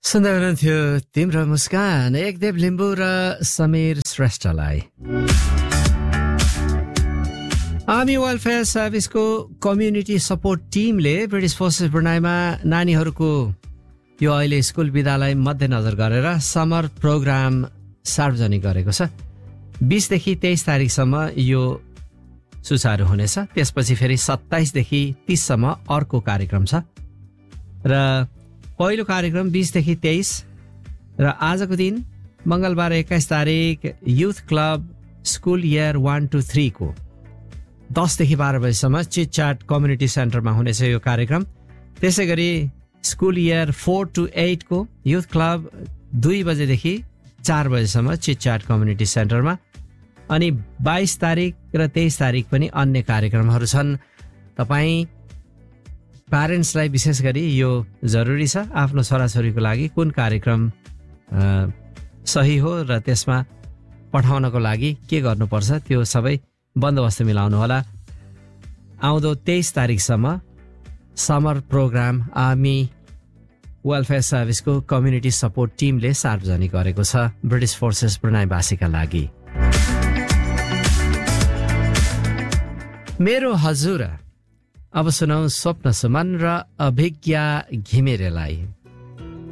सुन्दै हुनुहुन्थ्यो तिम्रो मुस्कान एकदेव लिम्बू र समीर श्रेष्ठलाई। आर्मी वेलफेयर सर्भिसको कम्युनिटी सपोर्ट टिमले ब्रिटिस फोर्सेस ब्रुनाईमा नानीहरूको यो अहिले स्कुल विदालाई मध्यनजर गरेर समर प्रोग्राम सार्वजनिक गरेको छ। 20 देखि 23 तारिकसम्म यो सुचारू हुनेछ। त्यसपछि फेरि 27 देखि 30 सम्म अर्को कार्यक्रम छ र पहिलो कार्यक्रम 20 देखि 23 र आजको दिन मंगलबार 21 तारिक youth club school year 1 to 3 को 10 देखि 12 बजेसम्म चिटचाट कम्युनिटी सेन्टरमा हुनेछ यो कार्यक्रम। त्यसै गरी स्कुल इयर 4 to 8 को युथ क्लब 2 बजेदेखि 4 बजेसम्म चिटचाट कम्युनिटी सेन्टरमा। अनि 22 तारिक र 23 तारिक पनि अन्य कार्यक्रमहरू छन्। तपाईँ प्यारेन्ट्सलाई विशेष गरी यो जरुरी छ आफ्नो छोराछोरीको लागि कुन कार्यक्रम सही हो र त्यसमा पठाउनको लागि के गर्नुपर्छ त्यो सबै बन्दोबस्त मिलाउनु होला। आउँदो 23 तारिकसम्म summer programme army welfare सर्भिसको community support टिमले सार्वजनिक गरेको छ ब्रिटिस फोर्सेस ब्रुनाईवासीका लागि। मेरो हजुर अब सुनौ स्वप्न सुमन र अभिज्ञा घिमिरेलाई।